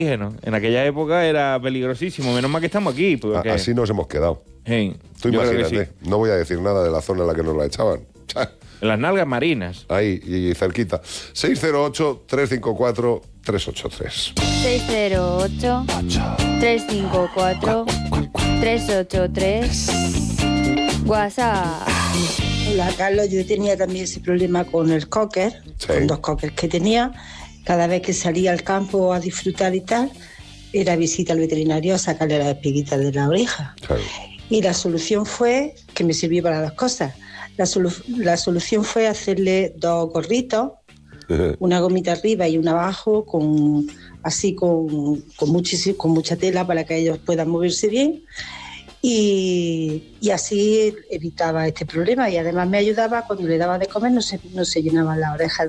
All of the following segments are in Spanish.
En aquella época era peligrosísimo. Menos mal que estamos aquí. Porque... Así nos hemos quedado. Hey, Tú imagínate. Sí. No voy a decir nada de la zona en la que nos la echaban. En las nalgas marinas. Ahí, y cerquita. 608-354-383. 608-354-383. WhatsApp. Hola, Carlos. Yo tenía también ese problema con el cocker, con 2 cockers que tenía. Cada vez que salía al campo a disfrutar y tal, era visita al veterinario a sacarle las espiguitas de la oreja. Claro. Y la solución fue, que me sirvió para 2 cosas, la solución fue hacerle 2 gorritos, una gomita arriba y una abajo, con mucha tela para que ellos puedan moverse bien. Y así evitaba este problema, y además me ayudaba cuando le daba de comer, no se llenaban las orejas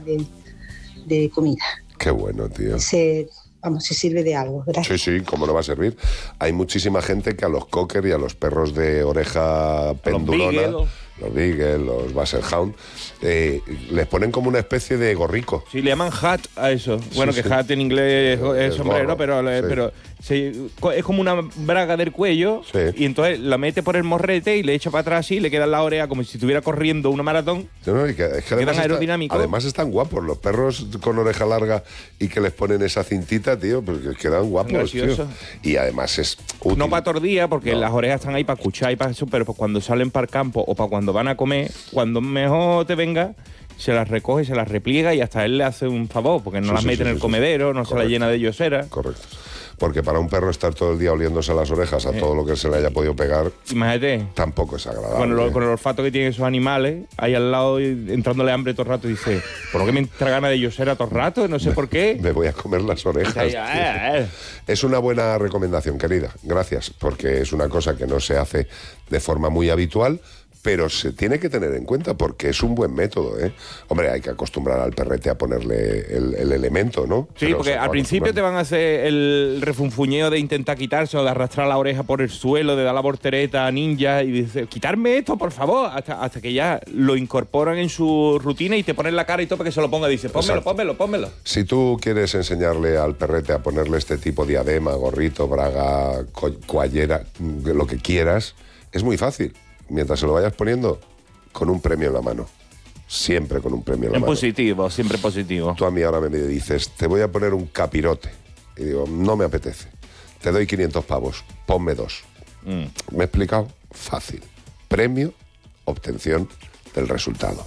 de comida. Qué bueno, tío. Se sirve de algo, ¿verdad? Sí, ¿cómo no va a servir? Hay muchísima gente que a los cocker y a los perros de oreja pendulona, los beagle, los basset hound, les ponen como una especie de gorrico. Sí, le llaman hat a eso. Bueno, que hat en inglés es sombrero, gorro, pero es como una braga del cuello, y entonces la mete por el morrete y le echa para atrás así, y le queda en la oreja como si estuviera corriendo una maratón. No, es que quedan aerodinámicos. Además están guapos los perros con oreja larga y que les ponen esa cintita, tío, porque quedan guapos, tío. Y además es útil. No para tordía, porque las orejas están ahí para escuchar y para eso, pero pues cuando salen para el campo o para cuando van a comer, cuando mejor te venga, se las recoge, se las repliega y hasta él le hace un favor, porque no las mete en el comedero, no se las llena de yosera. Correcto. Porque para un perro estar todo el día oliéndose las orejas a todo lo que se le haya podido pegar, imagínate, tampoco es agradable. Con el olfato que tienen esos animales, ahí al lado, entrándole hambre todo el rato, dice, ¿por lo que me entra gana de yosera todo el rato? No sé por qué. Me voy a comer las orejas. Es una buena recomendación, querida. Gracias, porque es una cosa que no se hace de forma muy habitual, pero se tiene que tener en cuenta porque es un buen método, ¿eh? Hombre, hay que acostumbrar al perrete a ponerle el elemento, ¿no? Sí, pero porque al principio te van a hacer el refunfuñeo de intentar quitarse o de arrastrar la oreja por el suelo, de dar la voltereta ninja y dice, quitarme esto, por favor, hasta que ya lo incorporan en su rutina y te ponen la cara y todo para que se lo ponga. Dice, pónmelo. Si tú quieres enseñarle al perrete a ponerle este tipo de diadema, gorrito, braga, cuallera, lo que quieras, es muy fácil. Mientras se lo vayas poniendo, con un premio en la mano. Siempre con un premio en la mano. Positivo, siempre positivo. Tú a mí ahora me dices, te voy a poner un capirote. Y digo, no me apetece. Te doy 500 pavos, ponme 2. ¿Me he explicado? Fácil. Premio, obtención del resultado.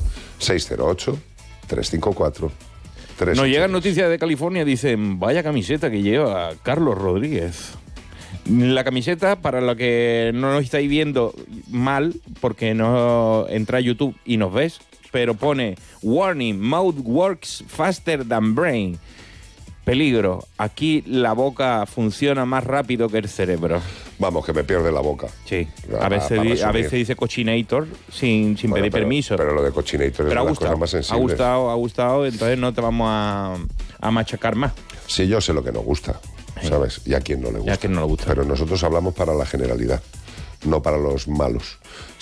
608-354-383. Nos llegan noticias de California, dicen, vaya camiseta que lleva Carlos Rodríguez. La camiseta, para lo que no nos estáis viendo mal, porque no entra a YouTube y nos ves, pero pone Warning, mouth works faster than brain. Peligro, aquí la boca funciona más rápido que el cerebro. Vamos, que me pierde la boca. Sí, a veces dice cochinator sin pedir permiso. Pero lo de cochinator es una cosa más sensible. Ha gustado, entonces no te vamos a machacar más. Sí, yo sé lo que nos gusta. ¿Sabes? Y a quien no le gusta. Pero nosotros hablamos para la generalidad, no para los malos.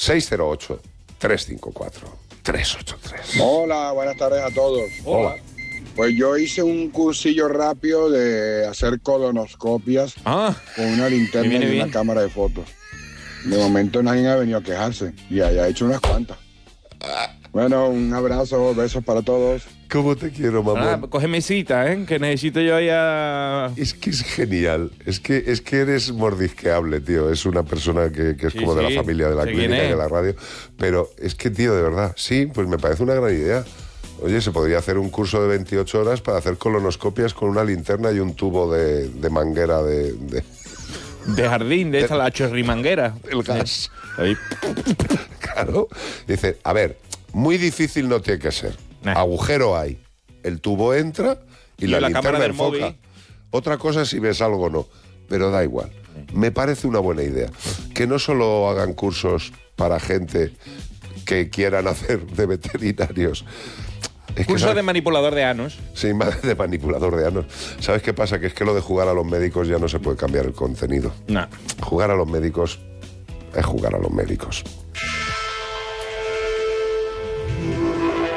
608-354-383. Hola, buenas tardes a todos. Hola. Pues yo hice un cursillo rápido de hacer colonoscopias con una linterna y una cámara de fotos. De momento nadie ha venido a quejarse y haya hecho unas cuantas. Bueno, un abrazo, besos para todos. ¿Cómo te quiero, mamá? Cógeme cita, que necesito yo ya... Es que es genial. Es que eres mordisqueable, tío. Es una persona que es como de la familia de la clínica y de la radio. Pero es que, tío, de verdad, sí, pues me parece una gran idea. Oye, se podría hacer un curso de 28 horas para hacer colonoscopias con una linterna y un tubo de manguera de jardín, de esta, la chorrimanguera. El gas. Ahí. Claro. Dice, a ver, muy difícil no tiene que ser. Agujero hay. El tubo entra y la linterna enfoca. Otra cosa es si ves algo o no. Pero da igual. Me parece una buena idea. Que no solo hagan cursos para gente que quieran hacer de veterinarios. Curso de manipulador de anos. Sí, de manipulador de anos. ¿Sabes qué pasa? Que es que lo de jugar a los médicos ya no se puede cambiar el contenido. No. Jugar a los médicos es jugar a los médicos.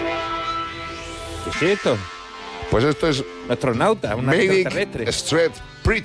¿Qué es esto? Pues esto es... Un astronauta, un Medic extraterrestre. Street